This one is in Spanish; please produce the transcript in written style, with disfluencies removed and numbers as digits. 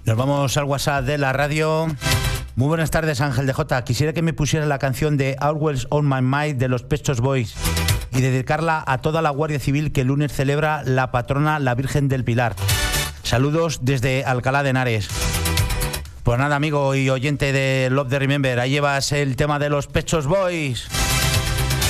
Nos vamos al WhatsApp de la radio. Muy buenas tardes, Ángel de Jota. Quisiera que me pusiera la canción de Always on My Mind de los Pet Shop Boys y dedicarla a toda la Guardia Civil que el lunes celebra la patrona, la Virgen del Pilar. Saludos desde Alcalá de Henares. Pues nada, amigo y oyente de Love the Remember, ahí llevas el tema de los Pet Shop Boys.